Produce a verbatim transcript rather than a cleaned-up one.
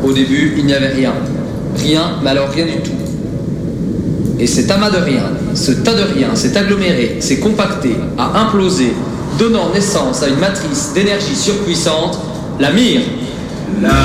Au début, il n'y avait rien. Rien, mais alors rien du tout. Et cet amas de rien, ce tas de rien, s'est aggloméré, s'est compacté, a implosé, donnant naissance à une matrice d'énergie surpuissante, la mire. La